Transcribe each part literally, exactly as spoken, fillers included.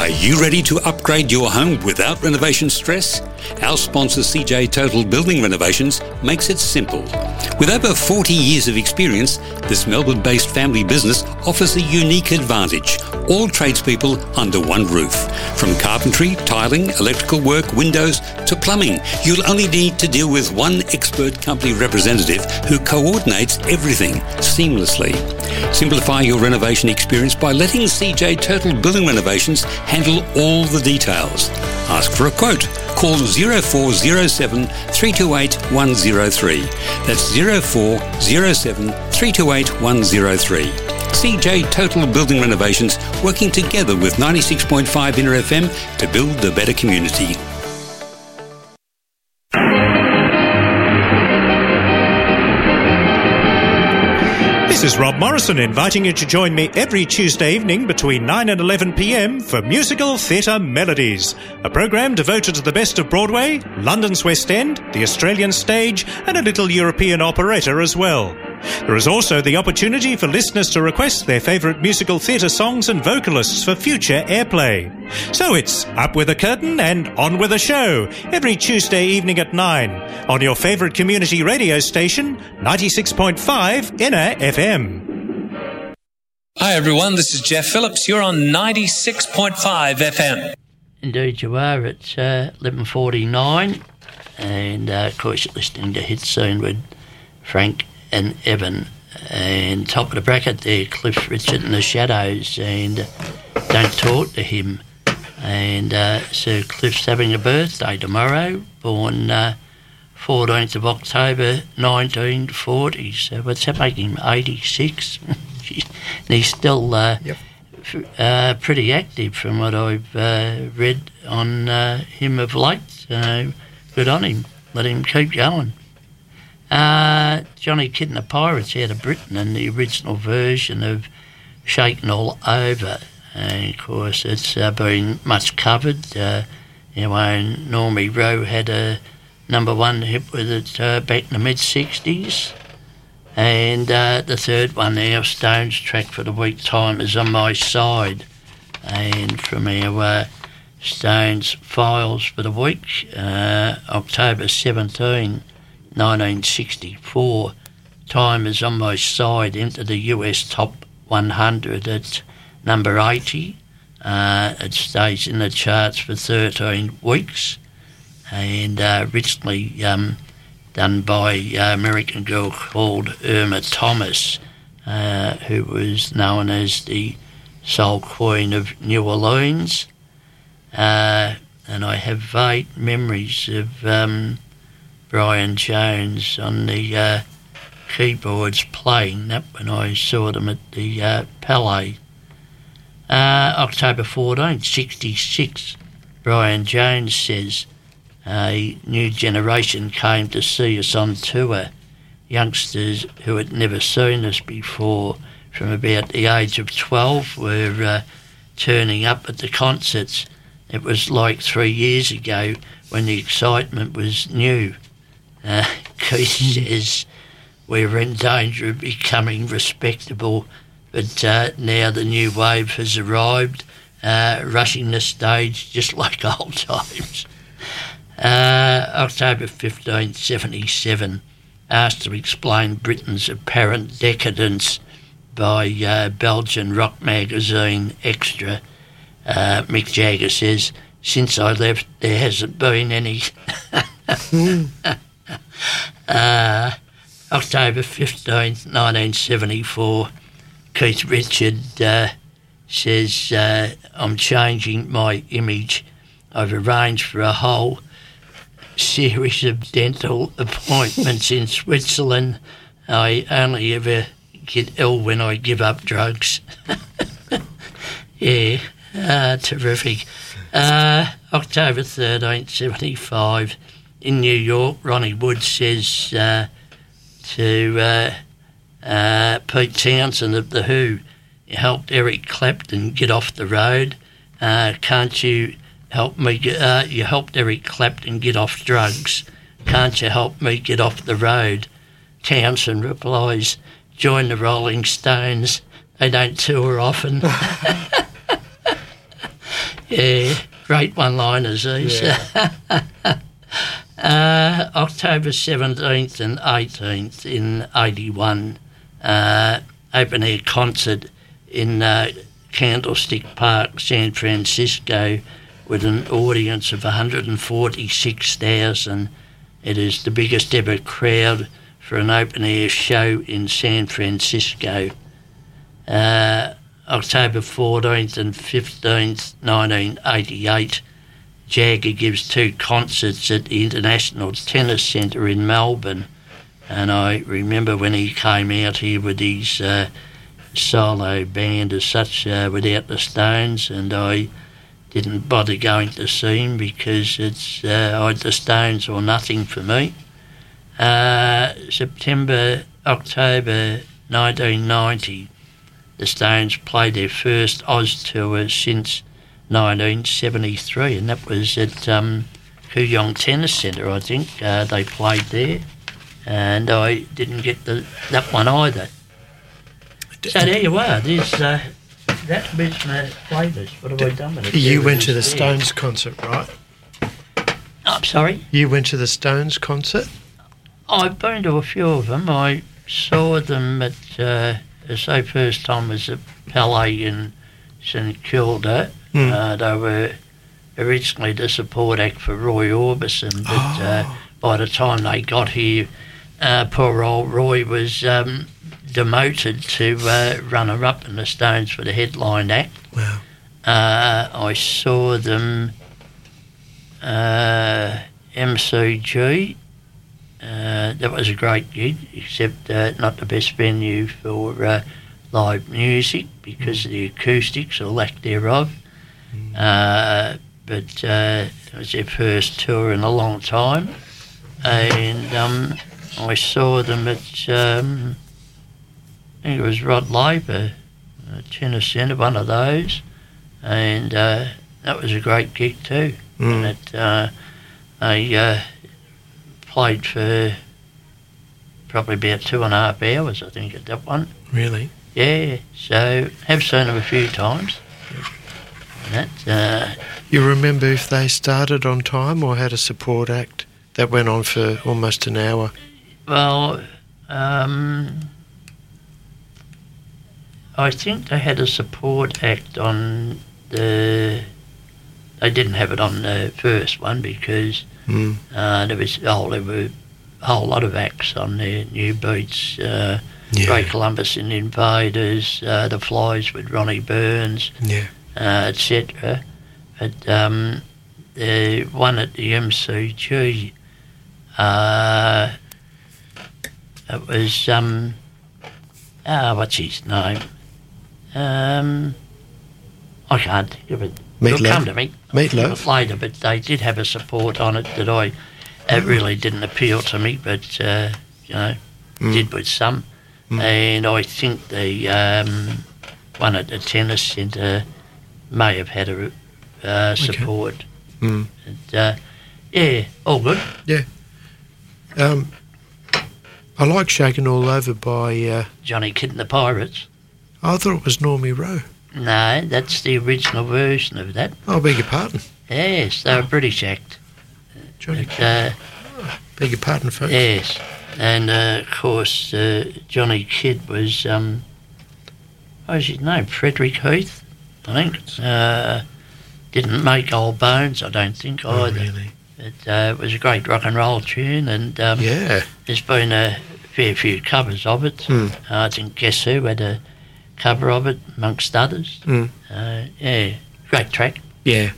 Are you ready to upgrade your home without renovation stress? Our sponsor C J Total Building Renovations makes it simple. With over forty years of experience, this Melbourne-based family business offers a unique advantage. All tradespeople under one roof. From carpentry, tiling, electrical work, windows to plumbing, you'll only need to deal with one expert company representative who coordinates everything seamlessly. Simplify your renovation experience by letting C J Total Building Renovations handle all the details. Ask for a quote. Call zero four zero seven, three two eight, one zero three. That's zero four zero seven, three two eight, one zero three. C J Total Building Renovations, working together with ninety-six point five Inter F M to build a better community. This is Rob Morrison inviting you to join me every Tuesday evening between nine and eleven p m for Musical Theatre Melodies, a programme devoted to the best of Broadway, London's West End, the Australian stage and a little European operetta as well. There is also the opportunity for listeners to request their favourite musical theatre songs and vocalists for future airplay. So it's up with a curtain and on with a show every Tuesday evening at nine on your favourite community radio station, ninety-six point five Inner F M. Hi everyone, this is Jeff Phillips. You're on ninety-six point five F M. Indeed you are. It's uh, eleven forty-nine and uh, of course you're listening to Hit Scene with Frank and Evan, and top of the bracket there, Cliff Richard and the Shadows, and uh, Don't Talk to Him. And uh, so Cliff's having a birthday tomorrow, born uh, fourteenth of October nineteen forty, so what's that make him, eighty-six? And he's still uh, yep. f- uh, pretty active from what I've uh, read on uh, him of late, so good on him, let him keep going. Uh, Johnny Kidd and the Pirates out of Britain and the original version of Shakin' All Over. And of course, it's uh, been much covered. Uh, you know, Normie Rowe had a number one hit with it uh, back in the mid sixties. And uh, the third one, our Stones track for the week, Time Is On My Side. And from our uh, Stones files for the week, uh, October seventeenth, nineteen sixty-four, Time Is On My Side entered the U S Top one hundred at number eighty. Uh, it stays in the charts for thirteen weeks, and uh, originally um, done by an American girl called Irma Thomas, uh, who was known as the Soul Queen of New Orleans. Uh, and I have vague memories of Um, Brian Jones on the uh, keyboards playing that when I saw them at the uh, Palais. Uh, October fourteenth, sixty-six, Brian Jones says, a new generation came to see us on tour. Youngsters who had never seen us before from about the age of twelve were uh, turning up at the concerts. It was like three years ago when the excitement was new. Uh, Keith says, we're in danger of becoming respectable, but uh, now the new wave has arrived, uh, rushing the stage just like old times. Uh, October fifteenth, seventy-seven, asked to explain Britain's apparent decadence by uh, Belgian rock magazine Extra. Uh, Mick Jagger says, since I left, there hasn't been any. uh, October fifteenth, nineteen seventy-four, Keith Richard uh, says, uh, I'm changing my image. I've arranged for a whole series of dental appointments in Switzerland. I only ever get ill when I give up drugs. Yeah, uh, terrific. Uh, October thirteenth, seventy-five, in New York, Ronnie Wood says uh, to uh, uh, Pete Townsend of The Who, you helped Eric Clapton get off the road. Uh, can't you help me? Get, uh, you helped Eric Clapton get off drugs. Can't you help me get off the road? Townsend replies, join the Rolling Stones. They don't tour often. Yeah, great one-liners, these. Yeah. uh, October seventeenth and eighteenth in eighty-one, uh, open-air concert in uh, Candlestick Park, San Francisco, with an audience of one hundred forty-six thousand. It is the biggest ever crowd for an open-air show in San Francisco. Uh, October fourteenth and fifteenth, nineteen eighty-eight, Jagger gives two concerts at the International Tennis Centre in Melbourne. And I remember when he came out here with his uh, solo band as such, uh, without the Stones, and I didn't bother going to see him because it's uh, either the Stones or nothing for me. Uh, September, October nineteen ninety, the Stones played their first Oz tour since nineteen seventy-three, and that was at um, Kooyong Tennis Centre, I think. Uh, they played there, and I didn't get the, that one either. So there you are. There's, uh, that was my playlist. What have I done with it? You There went it to the is there. Stones concert, right? Oh, I'm sorry? You went to the Stones concert? I've been to a few of them. I saw them at, uh, the first time was at Palais in St Kilda. Mm. Uh, they were originally the support act for Roy Orbison, but Oh. uh, by the time they got here, uh, poor old Roy was um, demoted to uh, runner-up in the Stones for the headline act. Wow. Uh, I saw them uh, M C G. Uh, that was a great gig, except uh, not the best venue for uh, live music because of the acoustics or lack thereof. Uh, but uh, it was their first tour in a long time, and um, I saw them at um, I think it was Rod Laver, uh, Tennis Centre, one of those, and uh, that was a great gig too. Mm. And it, uh, they uh, played for probably about two and a half hours, I think, at that one. Really? Yeah, so have seen them a few times. And that, uh, You remember if they started on time or had a support act that went on for almost an hour? well, um, I think they had a support act on the... They didn't have it on the first one because Mm. uh, there was oh, there were a whole lot of acts on there. New Beats, uh, Yeah. Ray Columbus and Invaders, uh, The Flies with Ronnie Burns, Yeah. uh, et cetera. But um, the one at the M C G, uh, it was um, ah, what's his name? Um, I can't think of it. It'll Meatloaf. come to me. Meatloaf. Later, but they did have a support on it that I it really didn't appeal to me, but uh, you know, Mm. did with some. Mm. And I think the um, one at the tennis centre may have had a uh, support. Mm. And, uh, yeah, all good. Yeah. Um, I like Shaken All Over by... Uh, Johnny Kidd and the Pirates. I thought it was Normie Rowe. No, that's the original version of that. Oh, beg your pardon. Yes, they were a British act. Johnny But, uh, Beg your pardon, folks. yes, and uh, of course uh, Johnny Kidd was, um, what was his name? Frederick Heath, I think. Uh, didn't make Old Bones, I don't think, Oh, either. really? But uh, it was a great rock and roll tune, and um, Yeah. there's been a fair few covers of it. Mm. Uh, I think Guess Who had a cover of it, amongst others. Mm. Uh, yeah, great track. Yeah.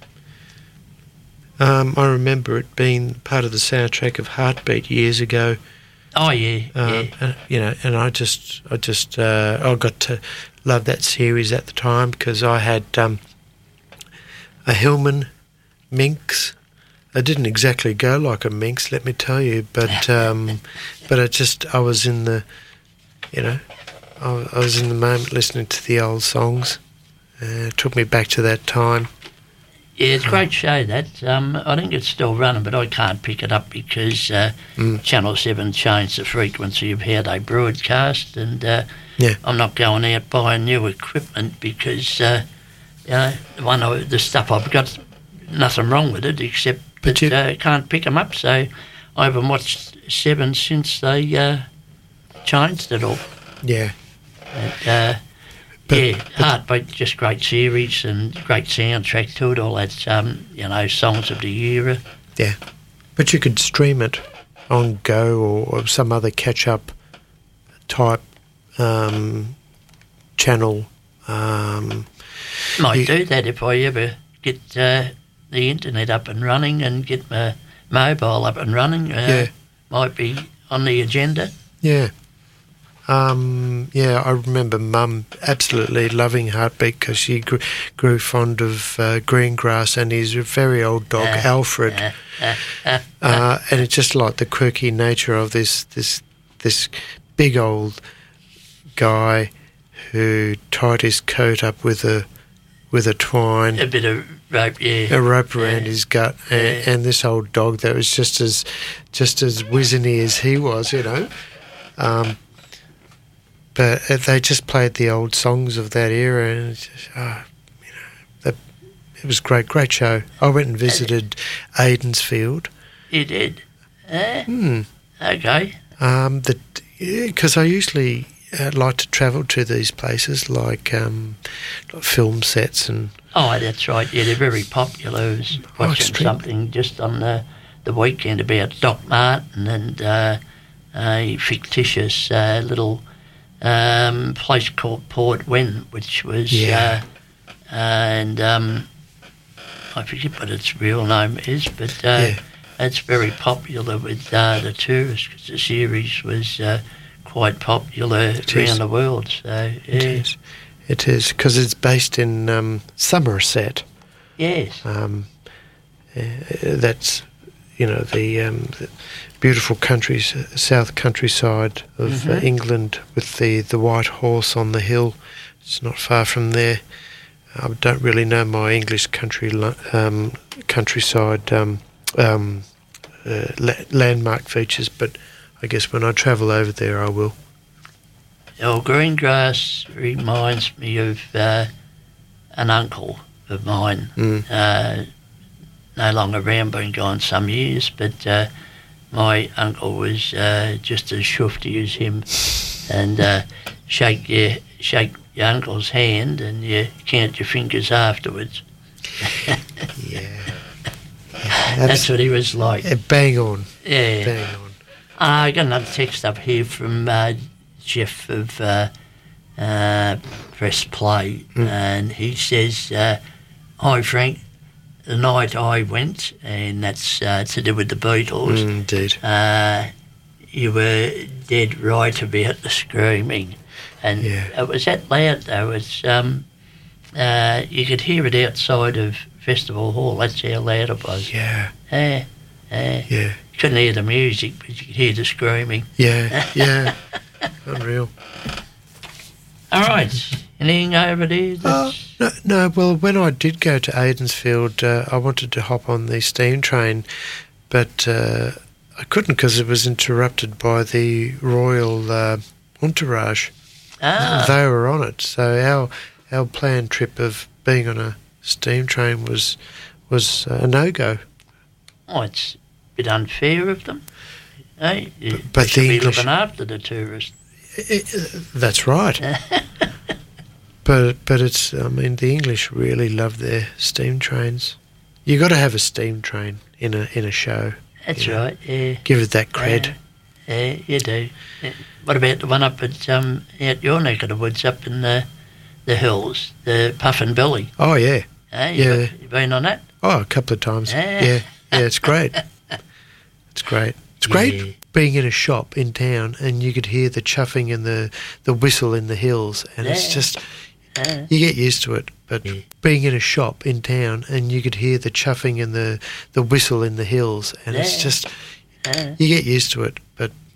Um, I remember it being part of the soundtrack of Heartbeat years ago. Oh, yeah, Um, yeah. and, you know, and I just, I just, uh, I got to love that series at the time because I had um, a Hillman Minx. It didn't exactly go like a minx, let me tell you, but um, but it just, I was in the, you know, I, I was in the moment listening to the old songs. Uh, it took me back to that time. Yeah, it's a great show, that. Um, I think it's still running, but I can't pick it up because uh, Mm. Channel seven changed the frequency of how they broadcast, and uh, Yeah. I'm not going out buying new equipment because uh, you know, the one I, the stuff I've got, nothing wrong with it except But that you- uh, can't pick them up. So I haven't watched Seven since they uh, changed it all. Yeah. But, uh, But- yeah, Heartbeat, just great series and great soundtrack to it. All that, um, you know, songs of the era. Yeah. But you could stream it on Go or, or some other catch-up type um, channel. Um, Might You- do that if I ever get uh, the internet up and running and get my mobile up and running. Uh, Yeah. Might be on the agenda. yeah. Um, yeah, I remember Mum absolutely loving Heartbeat because she grew, grew fond of uh, Greengrass and his very old dog, Uh, Alfred. Uh, uh, uh, Uh, and it's just like the quirky nature of this this this big old guy who tied his coat up with a with a twine, a bit of rope, yeah. a rope around Yeah. his gut, and, Yeah. and this old dog that was just as just as wizenny as he was, you know. Um, but uh, they just played the old songs of that era, and it's just, oh, you know, that, it was great, great show. I went and visited Aidensfield. You did? Uh, Hmm. Okay. Um, that because I usually uh, like to travel to these places, like um, like film sets and Oh, that's right. Yeah, they're very popular. I was Oh, watching extreme. something just on the, the weekend about Doc Martin and uh, a fictitious uh, little um, place called Port Wen, which was... Yeah. Uh, and um, I forget what its real name is, but uh, Yeah. it's very popular with uh, the tourists because the series was uh, quite popular It around is. the world. So, yeah. it is, it is because it's based in um, Somerset. Yes. Um, uh, that's you know the, um, the beautiful countries, south countryside of uh, Mhm. England with the the white horse on the hill. It's not far from there. I don't really know my English country lo- um, countryside um, um, uh, la- landmark features, but I guess when I travel over there, I will. Well, Greengrass reminds me of uh, an uncle of mine. Mm. Uh, no longer around, been gone some years, but uh, my uncle was uh, just as shufty as him. And uh, shake your shake your uncle's hand, and you count your fingers afterwards. Yeah, That's what he was like. Uh, bang on, Yeah. bang on. I got another text up here from uh, Jeff of uh, uh, Press Play, Mm. and he says, uh, "Hi Frank, the night I went, and that's uh, to do with the Beatles. Mm, indeed. Uh, you were dead right about the screaming, and Yeah. it was that loud though. It's um, uh, you could hear it outside of Festival Hall. That's how loud it was. Yeah, Yeah, yeah. yeah, Couldn't hear the music, but you could hear the screaming. yeah, yeah. Unreal. All right, anything over there? Oh, That's, no, no, well, when I did go to Aidensfield, uh, I wanted to hop on the steam train, but uh, I couldn't because it was interrupted by the Royal uh, Entourage. ah, They were on it, so our our planned trip of being on a steam train was was uh, a no go. oh, it's a bit unfair of them. Hey, you but should the be English- looking after the tourists. That's right. but but it's I mean the English really love their steam trains. You got to have a steam train in a in a show. That's you know. right. Yeah, Give it that cred. yeah, yeah, you do. Yeah. What about the one up at um, out your neck of the woods, up in the the hills, the Puffin Billy? Oh yeah. Hey, you, Yeah. you been on that? Oh, a couple of times. Yeah. Yeah, yeah, it's great. It's great. It's great Yeah. being in a shop in town and you could hear the chuffing and the, the whistle in the hills, and it's Yeah. just Yeah. you get used to it. But Yeah. being in a shop in town and you could hear the chuffing and the, the whistle in the hills, and it's Yeah. just Yeah. you get used to it. But